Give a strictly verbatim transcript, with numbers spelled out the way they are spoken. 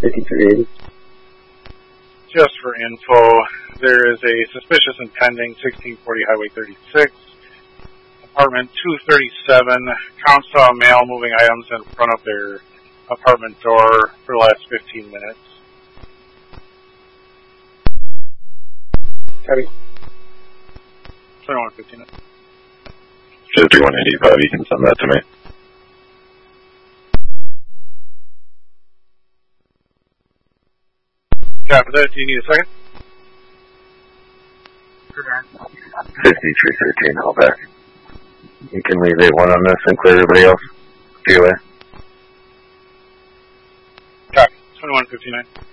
fifty-three eighty. Just for info, there is a suspicious and pending sixteen forty Highway thirty-six, apartment two thirty-seven. Counts saw a male moving items in front of their apartment door for the last fifteen minutes. Copy. twenty-one fifteen. fifty-one eighty-five, you can send that to me. Copy that. Do you need a second? fifty-three thirteen, hold back. You can leave eight one on this and clear everybody else. P O A. Copy. twenty-one fifty-nine.